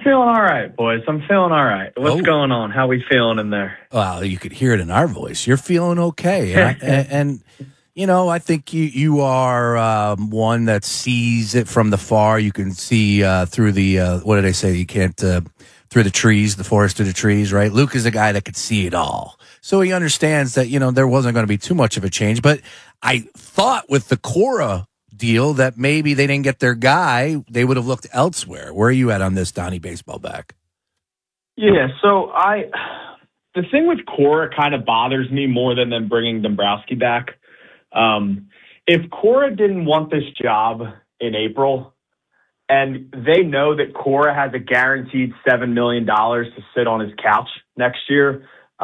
feeling all right, boys. I'm feeling all right. What's going on? How we feeling in there? Well, you could hear it in our voice. You're feeling okay. And you know, I think you are one that sees it from the far. You can see through the, what did I say? You can't, through the trees, the forest of the trees, right? Luke is a guy that could see it all. So he understands that, you know, there wasn't going to be too much of a change. But I thought with the Cora deal that maybe they didn't get their guy, they would have looked elsewhere. Where are you at on this, Donnie Baseball back? Yeah, so the thing with Cora kind of bothers me more than them bringing Dombrowski back. If Cora didn't want this job in April, and they know that Cora has a guaranteed $7 million to sit on his couch next year,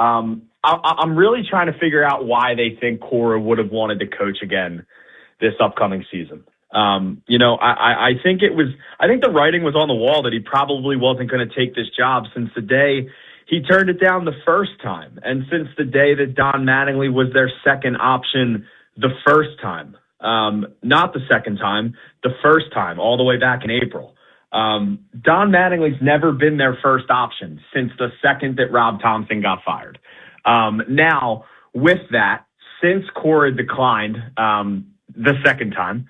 I'm really trying to figure out why they think Cora would have wanted to coach again this upcoming season. You know, I think the writing was on the wall that he probably wasn't going to take this job since the day he turned it down the first time, and since the day that Don Mattingly was their second option the first time. Not the second time, the first time, all the way back in April. Don Mattingly's never been their first option since the second that Rob Thompson got fired. Now, with that, since Cora declined the second time,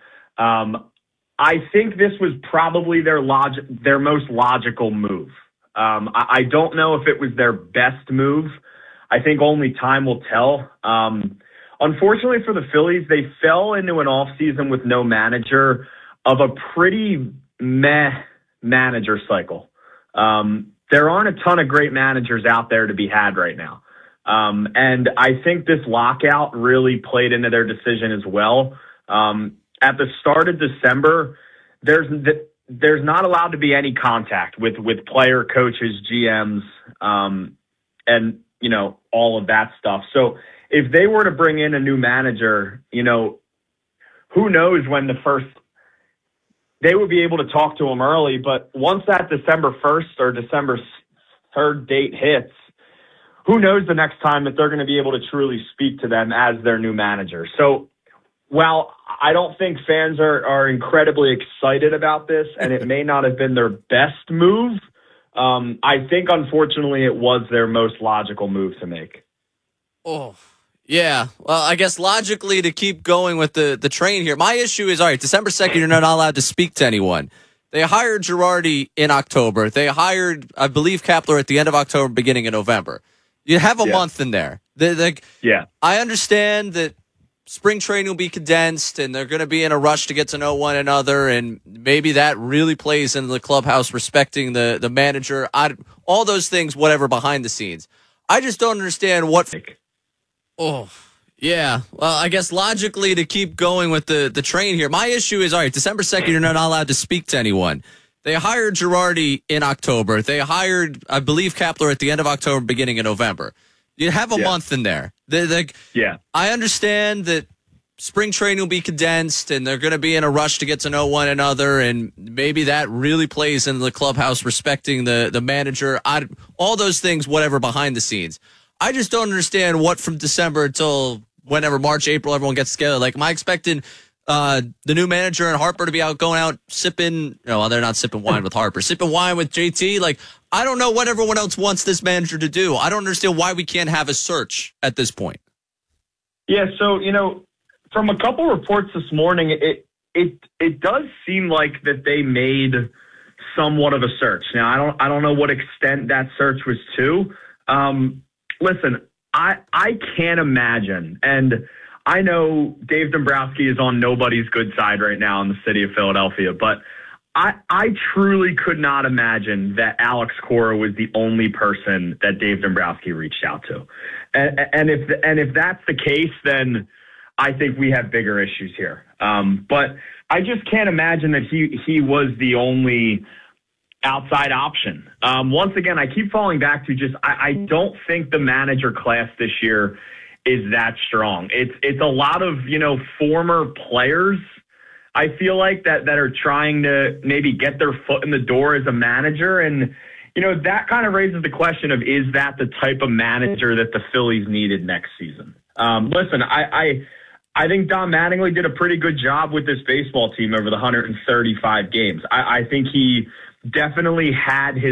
I think this was probably their most logical move. I don't know if it was their best move. I think only time will tell. Unfortunately for the Phillies, they fell into an offseason with no manager of a pretty meh manager cycle. There aren't a ton of great managers out there to be had right now. And I think this lockout really played into their decision as well. At the start of December, there's not allowed to be any contact with player coaches, GMs, and, you know, all of that stuff. So if they were to bring in a new manager, you know, who knows when they would be able to talk to him early, but once that December 1st or December 3rd date hits, who knows the next time that they're going to be able to truly speak to them as their new manager. So while I don't think fans are incredibly excited about this, and it may not have been their best move, I think, unfortunately, it was their most logical move to make. Oh, yeah. Well, I guess logically to keep going with the train here, my issue is, all right, December 2nd, you're not allowed to speak to anyone. They hired Girardi in October. They hired, I believe, Kapler at the end of October, beginning of November. You have a month in there. I understand that spring training will be condensed and they're going to be in a rush to get to know one another, and maybe that really plays into the clubhouse respecting the manager. All those things, whatever, behind the scenes. I just don't understand what... Oh, yeah. Well, I guess logically to keep going with the train here, my issue is, all right, December 2nd, you're not allowed to speak to anyone. They hired Girardi in October. They hired, I believe, Kapler at the end of October, beginning of November. You have a month in there. I understand that spring training will be condensed and they're going to be in a rush to get to know one another, and maybe that really plays into the clubhouse respecting the manager. All those things, whatever, behind the scenes. I just don't understand what from December until whenever, March, April, everyone gets together. Like, am I expecting the new manager and Harper to be going out sipping? No, they're not sipping wine with Harper. Sipping wine with JT? Like, I don't know what everyone else wants this manager to do. I don't understand why we can't have a search at this point. Yeah, so, you know, from a couple reports this morning, it does seem like that they made somewhat of a search. Now, I don't know what extent that search was to. Listen, I can't imagine, and I know Dave Dombrowski is on nobody's good side right now in the city of Philadelphia, but I truly could not imagine that Alex Cora was the only person that Dave Dombrowski reached out to. And if that's the case, then I think we have bigger issues here. But I just can't imagine that he was the only outside option. Once again, I keep falling back to just I don't think the manager class this year is that strong. It's a lot of, you know, former players, I feel like, that are trying to maybe get their foot in the door as a manager. And, you know, that kind of raises the question of, is that the type of manager that the Phillies needed next season? Listen, I think Don Mattingly did a pretty good job with this baseball team over the 135 games. I think he definitely had his